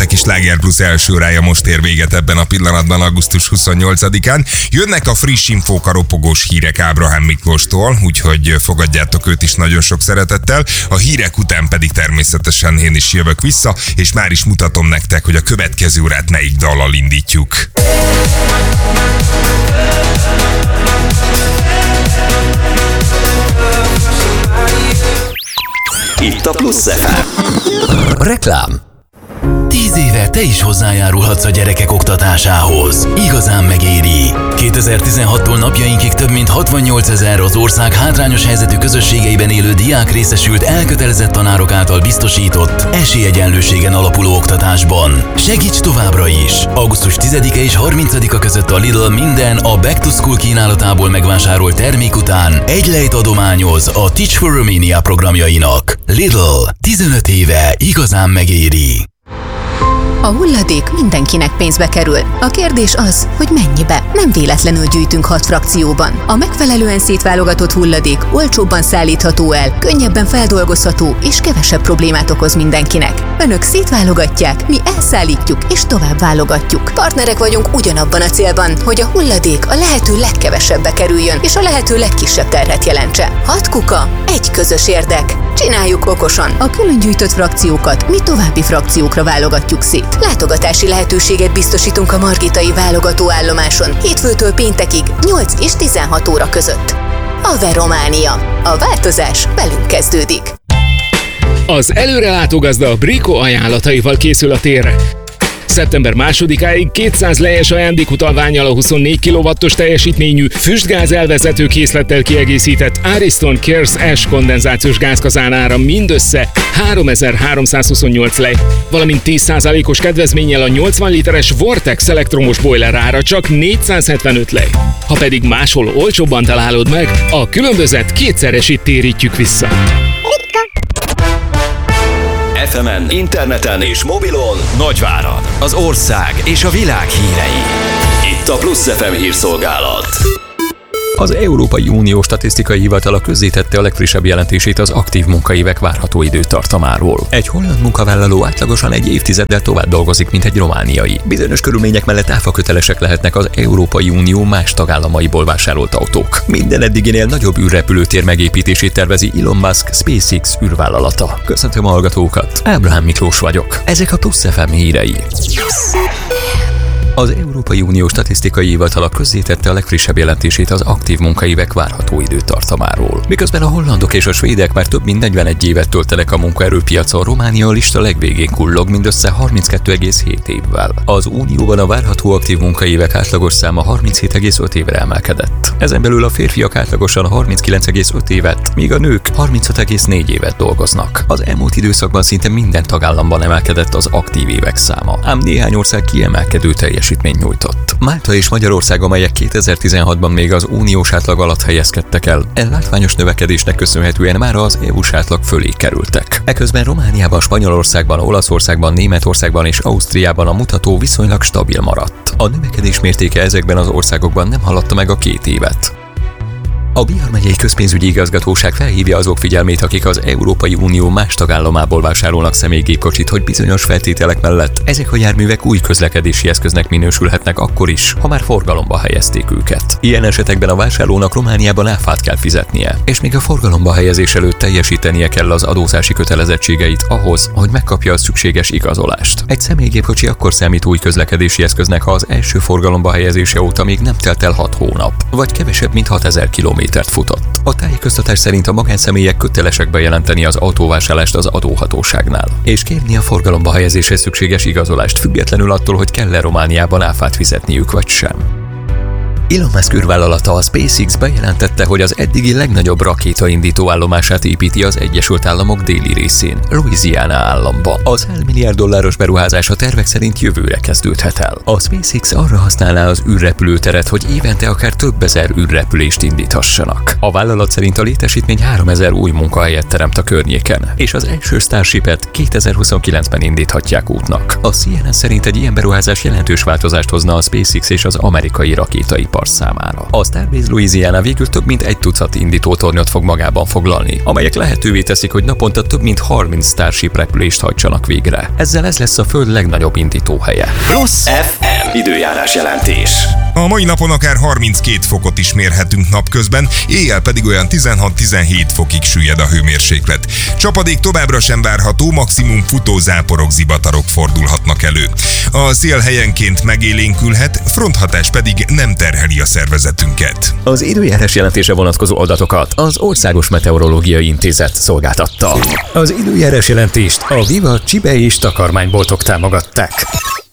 kis Sláger Plusz első órája most ér véget ebben a pillanatban, augusztus 28-án. Jönnek a friss infók, a ropogós hírek Ábrahám Miklóstól, úgyhogy fogadjátok őt is nagyon sok szeretettel. A hírek után pedig természetesen én is jövök vissza, és már is mutatom nektek, hogy a következő órát melyik dallal indítjuk. Itt a Plusz FM. Reklám. 10 éve te is hozzájárulhatsz a gyerekek oktatásához. Igazán megéri. 2016-tól napjainkig több mint 68 000 az ország hátrányos helyzetű közösségeiben élő diák részesült elkötelezett tanárok által biztosított esélyegyenlőségen alapuló oktatásban. Segíts továbbra is! Augusztus 10-e és 30-a között a Lidl minden a Back to School kínálatából megvásárolt termék után egy lejt adományoz a Teach for Romania programjainak. Lidl. 15 éve igazán megéri. A hulladék mindenkinek pénzbe kerül. A kérdés az, hogy mennyibe. Nem véletlenül gyűjtünk 6 frakcióban. A megfelelően szétválogatott hulladék olcsóbban szállítható el, könnyebben feldolgozható és kevesebb problémát okoz mindenkinek. Önök szétválogatják, mi elszállítjuk és tovább válogatjuk. Partnerek vagyunk ugyanabban a célban, hogy a hulladék a lehető legkevesebbe kerüljön és a lehető legkisebb terhet jelentse. 6 kuka, egy közös érdek. Csináljuk okosan. A külön gyűjtött frakciókat mi további frakciókra válogatjuk szét. Látogatási lehetőséget biztosítunk a margitai válogatóállomáson hétfőtől péntekig 8 és 16 óra között. AVE Románia. A változás velünk kezdődik. Az előrelátó gazda Brico ajánlataival készül a térre. Szeptember 2-áig 200 lejes ajándékutalvánnyal a 24 kW-os teljesítményű füstgáz elvezető készlettel kiegészített Ariston Cares Ash kondenzációs gázkazánára mindössze 3328 lej, valamint 10%-os kedvezménnyel a 80 literes Vortex elektromos boiler ára csak 475 lej. Ha pedig máshol olcsóbban találod meg, a különbözet kétszeresét térítjük vissza. FM-en, interneten és mobilon Nagyvárad, az ország és a világ hírei. Itt a Plusz FM hírszolgálat. Az Európai Unió Statisztikai Hivatala közzétette a legfrissebb jelentését az aktív munkaévek várható időtartamáról. Egy holland munkavállaló átlagosan egy évtizeddel tovább dolgozik, mint egy romániai. Bizonyos körülmények mellett áfakötelesek lehetnek az Európai Unió más tagállamaiból vásárolt autók. Minden eddiginél nagyobb űrrepülőtér megépítését tervezi Elon Musk SpaceX űrvállalata. Köszöntöm a hallgatókat, Ábrahám Miklós vagyok. Ezek a Plusz FM hírei. Az Európai Unió Statisztikai Hivatala közzétette a legfrissebb jelentését az aktív munkaévek várható időtartamáról. Miközben a hollandok és a svédek már több mint 41 évet töltenek a munkaerőpiacon, Románia a lista legvégén kullog mindössze 32,7 évvel. Az Unióban a várható aktív munkaévek átlagos száma 37,5 évre emelkedett. Ezen belül a férfiak átlagosan 39,5 évet, míg a nők 35,4 évet dolgoznak. Az elmúlt időszakban szinte minden tagállamban emelkedett az aktív évek száma, ám néhány ország kiemelkedő teljesítményt nyújtott. Málta és Magyarország, amelyek 2016-ban még az uniós átlag alatt helyezkedtek el, látványos növekedésnek köszönhetően már az EU-s átlag fölé kerültek. Eközben Romániában, Spanyolországban, Olaszországban, Németországban és Ausztriában a mutató viszonylag stabil maradt. A növekedés mértéke ezekben az országokban nem haladta meg a 2 évet. A Bihar megyei közpénzügyi igazgatóság felhívja azok figyelmét, akik az Európai Unió más tagállamából vásárolnak személygépkocsit, hogy bizonyos feltételek mellett ezek a járművek új közlekedési eszköznek minősülhetnek akkor is, ha már forgalomba helyezték őket. Ilyen esetekben a vásárlónak Romániában áfát kell fizetnie, és még a forgalomba helyezés előtt teljesítenie kell az adózási kötelezettségeit ahhoz, hogy megkapja a szükséges igazolást. Egy személygépkocsi akkor számít új közlekedési eszköznek, ha az első forgalomba helyezése óta még nem telt el 6 hónap, vagy kevesebb mint 6000 kilométert futott. A tájékoztatás szerint a magánszemélyek kötelesek bejelenteni az autóvásárlást az adóhatóságnál, és kérni a forgalomba helyezéshez szükséges igazolást, függetlenül attól, hogy kell-e Romániában áfát fizetniük vagy sem. Elon Musk űrvállalata, a SpaceX bejelentette, hogy az eddigi legnagyobb rakétaindító állomását építi az Egyesült Államok déli részén, Louisiana államban. Az $100 milliárd beruházás a tervek szerint jövőre kezdődhet el. A SpaceX arra használná az űrrepülőteret, hogy évente akár több ezer űrrepülést indíthassanak. A vállalat szerint a létesítmény 3000 új munkahelyet teremt a környéken, és az első Starship-et 2029-ben indíthatják útnak. A CNN szerint egy ilyen beruházás jelentős változást hozna a SpaceX és az amerikai rakétaipar ipar számára. A Starbase Louisiana végül több mint 1 tucat indítótornyot fog magában foglalni, amelyek lehetővé teszik, hogy naponta több mint 30 Starship repülést hajtsanak végre. Ezzel ez lesz a Föld legnagyobb indítóhelye. Plusz FM időjárás jelentés. A mai napon akár 32 fokot is mérhetünk napközben, éjjel pedig olyan 16-17 fokig süllyed a hőmérséklet. Csapadék továbbra sem várható, maximum futózáporok, zivatarok fordulhatnak elő. A szél helyenként megélénkülhet, fronthatás pedig nem terheli a szervezetünket. Az időjárás jelentése vonatkozó adatokat az Országos Meteorológiai Intézet szolgáltatta. Az időjárás jelentést a Viva csibe és takarmányboltok támogatták.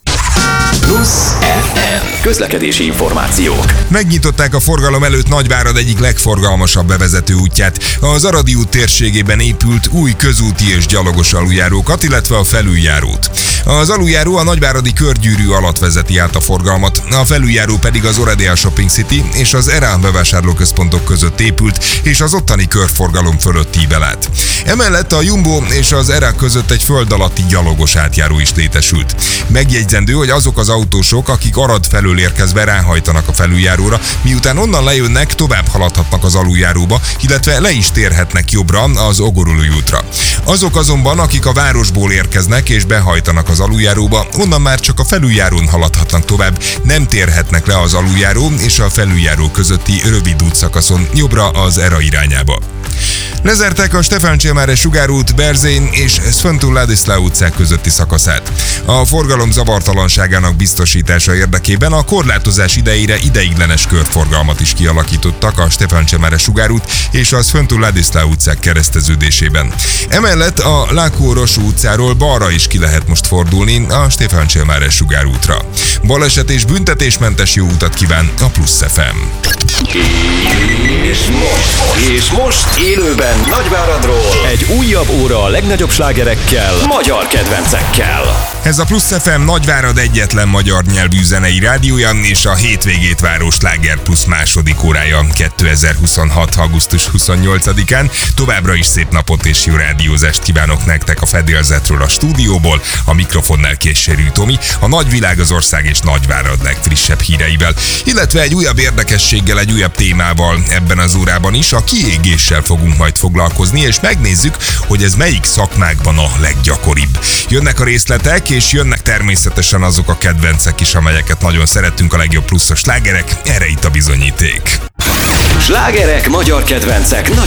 Plusz FM közlekedési információk. Megnyitották a forgalom előtt Nagyvárad egyik legforgalmasabb bevezető útját. Az Aradi út térségében épült új közúti és gyalogos aluljárókat, illetve a felüljárót. Az aluljáró a nagyváradi körgyűrű alatt vezeti át a forgalmat, a felüljáró pedig az Oradea Shopping City és az ERA bevásárlóközpontok között épült, és az ottani körforgalom fölött ível át. Emellett a Jumbo és az ERA között egy föld alatti gyalogos átjáró is létesült. Megjegyzendő, hogy azok az autósok, akik Arad felől érkezve ráhajtanak a felüljáróra, miután onnan lejönnek, tovább haladhatnak az aluljáróba, illetve le is térhetnek jobbra az Ogorului útra. Azok azonban, akik a városból érkeznek és behajtanak az aluljáróba, onnan már csak a felüljárón haladhatnak tovább, nem térhetnek le az aluljáró és a felüljáró közötti rövid útszakaszon jobbra az ERA irányába. Lezárták a Stefán Csilmare sugárút, Berzén és Sfântul Ladislau utcák közötti szakaszát. A forgalom zavartalanságának biztosítása érdekében a korlátozás idejére ideiglenes körforgalmat is kialakítottak a Stefán Csilmare sugárút és a Sfântul Ladislau utcák kereszteződésében. Emellett a Lákó Rosó utcáról balra is ki lehet most fordulni a Stefán Csilmare sugárútra. Baleset és büntetésmentes jó utat kíván a Plusz FM. És most élőben Nagyváradról egy újabb óra a legnagyobb slágerekkel, magyar kedvencekkel. Ez a Plusz FM Nagyvárad egyetlen magyar nyelvű zenei rádiója, és a hétvégét váró Sláger Plusz második órája 2026. augusztus 28-án. Továbbra is szép napot és jó rádiózást kívánok nektek a fedélzetről, a stúdióból, a mikrofonnál Késserű Tomi, a nagyvilág, az ország és Nagyvárad legfrissebb híreivel, illetve egy újabb érdekességgel, egy újabb témával ebben az órában is. A kiégéssel fogunk majd foglalkozni, és megnézzük, hogy ez melyik szakmákban a leggyakoribb. Jönnek a részletek, és jönnek természetesen azok a kedvencek is, amelyeket nagyon szeretünk, a legjobb pluszos slágerek, erre itt a bizonyíték. Slágerek, magyar kedvencek,